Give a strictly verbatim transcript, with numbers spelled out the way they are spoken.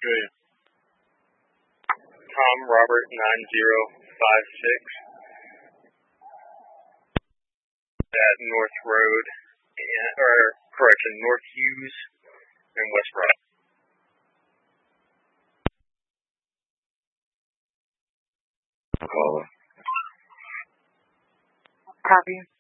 Good. Tom Robert nine zero five six at North Road, and, or correction, North Hughes and West Rock. Caller. Copy.